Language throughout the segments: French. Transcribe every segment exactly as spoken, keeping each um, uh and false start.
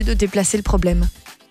de déplacer le problème.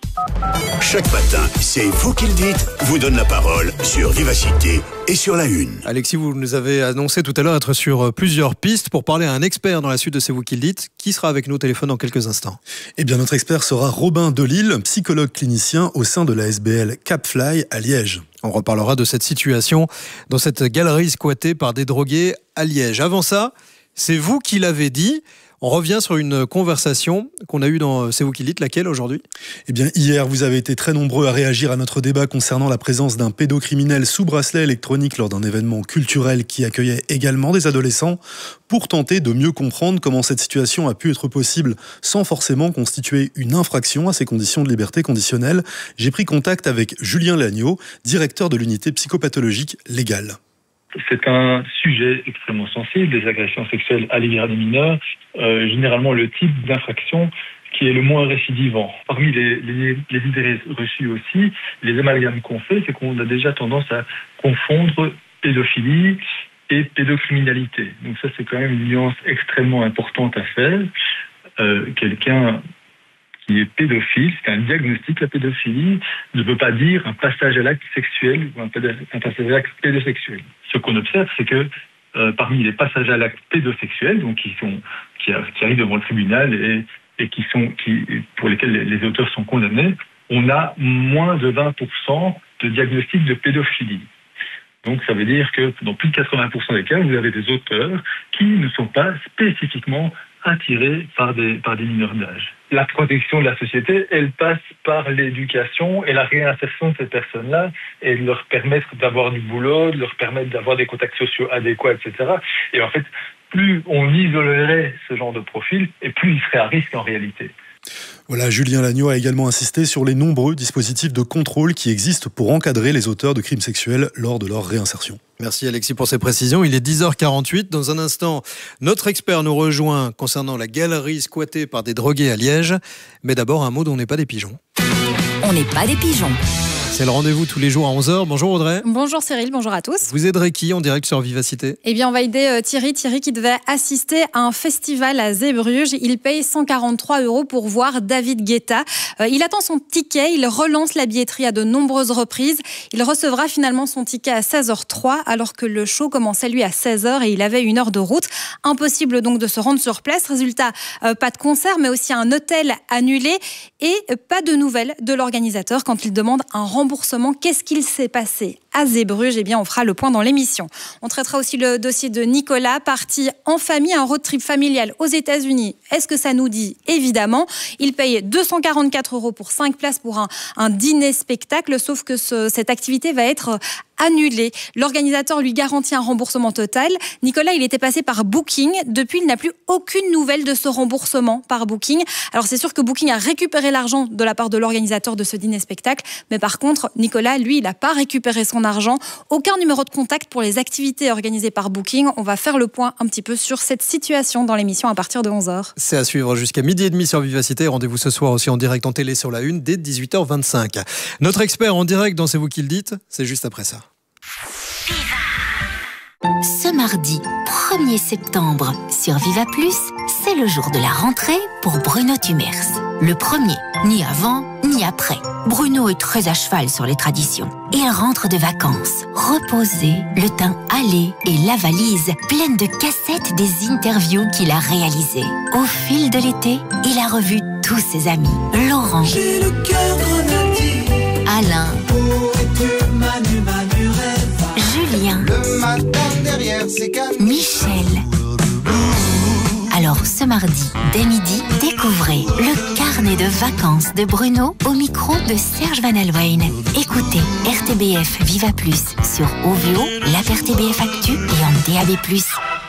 Chaque matin, c'est vous qui le dites, vous donne la parole sur Vivacité et sur La Une. Alexis, vous nous avez annoncé tout à l'heure être sur plusieurs pistes pour parler à un expert dans la suite de C'est vous qui le dites. Qui sera avec nous au téléphone dans quelques instants? Eh bien, notre expert sera Robin Delille, psychologue clinicien au sein de la S B L Capfly à Liège. On reparlera de cette situation dans cette galerie squattée par des drogués à Liège. Avant ça, c'est vous qui l'avez dit. On revient sur une conversation qu'on a eue dans C'est vous qui le dites, laquelle aujourd'hui ? Eh bien, hier, vous avez été très nombreux à réagir à notre débat concernant la présence d'un pédocriminel sous bracelet électronique lors d'un événement culturel qui accueillait également des adolescents, pour tenter de mieux comprendre comment cette situation a pu être possible sans forcément constituer une infraction à ces conditions de liberté conditionnelle. J'ai pris contact avec Julien Lagneau, directeur de l'unité psychopathologique légale. C'est un sujet extrêmement sensible, les agressions sexuelles à l'égard des mineurs, euh, généralement le type d'infraction qui est le moins récidivant. Parmi les, les, les idées reçues aussi, les amalgames qu'on fait, c'est qu'on a déjà tendance à confondre pédophilie et pédocriminalité. Donc ça, c'est quand même une nuance extrêmement importante à faire. Euh, quelqu'un qui est pédophile, c'est un diagnostic, la pédophilie, ne veut pas dire un passage à l'acte sexuel ou un, pédo- un passage à l'acte pédosexuel. Ce qu'on observe, c'est que euh, parmi les passages à l'acte pédosexuel, donc qui sont qui, a, qui arrivent devant le tribunal et, et qui sont qui pour lesquels les, les auteurs sont condamnés, on a moins de vingt pour cent de diagnostic de pédophilie. Donc ça veut dire que dans plus de quatre-vingts pour cent des cas, vous avez des auteurs qui ne sont pas spécifiquement attirés par des, par des mineurs d'âge. La protection de la société, elle passe par l'éducation et la réinsertion de ces personnes-là et de leur permettre d'avoir du boulot, de leur permettre d'avoir des contacts sociaux adéquats, et cetera. Et en fait, plus on isolerait ce genre de profil, et plus il serait à risque en réalité. Voilà, Julien Lagneau a également insisté sur les nombreux dispositifs de contrôle qui existent pour encadrer les auteurs de crimes sexuels lors de leur réinsertion. Merci Alexis pour ces précisions. Il est dix heures quarante-huit. Dans un instant, notre expert nous rejoint concernant la galerie squattée par des drogués à Liège. Mais d'abord, un mot dont on n'est pas des pigeons. On n'est pas des pigeons. C'est le rendez-vous tous les jours à onze heures. Bonjour Audrey. Bonjour Cyril, bonjour à tous. Vous aiderez qui en direct sur Vivacité ? Eh bien, on va aider euh, Thierry. Thierry qui devait assister à un festival à Zeebrugge. Il paye cent quarante-trois euros pour voir David Guetta. Euh, il attend son ticket. Il relance la billetterie à de nombreuses reprises. Il recevra finalement son ticket à seize heures trois alors que le show commençait lui à seize heures et il avait une heure de route. Impossible donc de se rendre sur place. Résultat, euh, pas de concert mais aussi un hôtel annulé et euh, pas de nouvelles de l'organisateur quand il demande un remboursement. Qu'est-ce qu'il s'est passé à Zeebrugge ? Eh bien, on fera le point dans l'émission. On traitera aussi le dossier de Nicolas, parti en famille, un road trip familial aux États-Unis. Est-ce que ça nous dit ? Évidemment. Il paye deux cent quarante-quatre euros pour cinq places pour un, un dîner-spectacle, sauf que ce, cette activité va être annulé. L'organisateur lui garantit un remboursement total. Nicolas, il était passé par Booking. Depuis, il n'a plus aucune nouvelle de ce remboursement par Booking. Alors, c'est sûr que Booking a récupéré l'argent de la part de l'organisateur de ce dîner-spectacle. Mais par contre, Nicolas, lui, il n'a pas récupéré son argent. Aucun numéro de contact pour les activités organisées par Booking. On va faire le point un petit peu sur cette situation dans l'émission à partir de onze heures. C'est à suivre jusqu'à midi et demi sur Vivacité. Rendez-vous ce soir aussi en direct en télé sur La Une dès dix-huit heures vingt-cinq. Notre expert en direct dans C'est vous qui le dites, c'est juste après ça. Ce mardi premier septembre sur Viva Plus, c'est le jour de la rentrée pour Bruno Thumers. Le premier, ni avant, ni après. Bruno est très à cheval sur les traditions. Il rentre de vacances, reposé, le teint hâlé et la valise pleine de cassettes des interviews qu'il a réalisées. Au fil de l'été, il a revu tous ses amis. Laurent, j'ai le cœur grenadier. Alain, oh, tu manu, manu, rêve. Julien, le matin derrière ses cannes. Michel. Alors ce mardi, dès midi, découvrez le carnet de vacances de Bruno au micro de Serge Van Alwijn. Écoutez R T B F Viva Plus sur Ovio, l'app R T B F Actu et en D A B plus.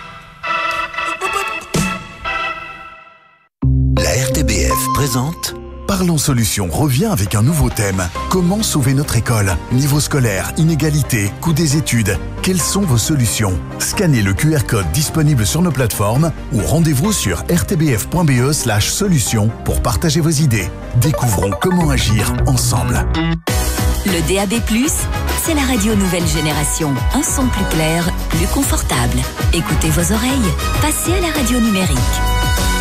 La R T B F présente Parlons Solutions revient avec un nouveau thème. Comment sauver notre école ? Niveau scolaire, inégalité, coût des études. Quelles sont vos solutions ? Scannez le Q R code disponible sur nos plateformes ou rendez-vous sur r t b f point b e slash solutions pour partager vos idées. Découvrons comment agir ensemble. Le D A B plus, c'est la radio nouvelle génération. Un son plus clair, plus confortable. Écoutez vos oreilles, passez à la radio numérique.